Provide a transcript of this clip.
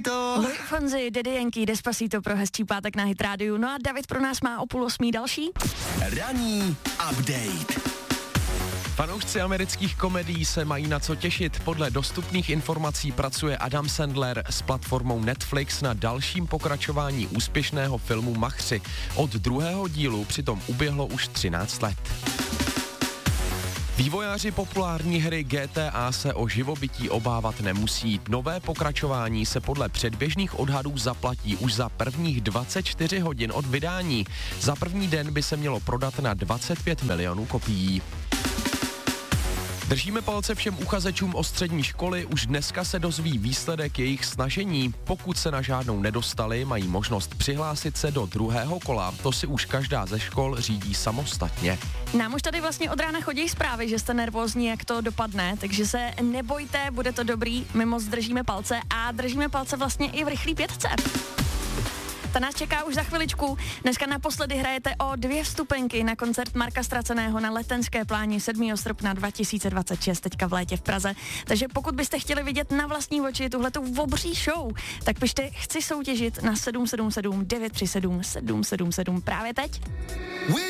Despacito. Luis Fonsi, Daddy Yankee, Despacito pro hezčí pátek na Hit Radio. No a David pro nás má o 7:30 další. Ranní update. Fanoušci amerických komedií se mají na co těšit. Podle dostupných informací pracuje Adam Sandler s platformou Netflix na dalším pokračování úspěšného filmu Machři. Od druhého dílu přitom uběhlo už 13 let. Vývojáři populární hry GTA se o živobytí obávat nemusí. Nové pokračování se podle předběžných odhadů zaplatí už za prvních 24 hodin od vydání. Za první den by se mělo prodat na 25 milionů kopií. Držíme palce všem uchazečům o střední školy, už dneska se dozví výsledek jejich snažení. Pokud se na žádnou nedostali, mají možnost přihlásit se do druhého kola. To si už každá ze škol řídí samostatně. Nám už tady vlastně od rána chodí zprávy, že jste nervózní, jak to dopadne, takže se nebojte, bude to dobrý, my moc držíme palce a držíme palce vlastně i v rychlý 5. Ta nás čeká už za chviličku. Dneska naposledy hrajete o 2 vstupenky na koncert Marka Ztraceného na Letenské pláni 7. srpna 2026, teďka v létě v Praze. Takže pokud byste chtěli vidět na vlastní oči tuhletu obří show, tak pište chci soutěžit na 777 937 777 právě teď.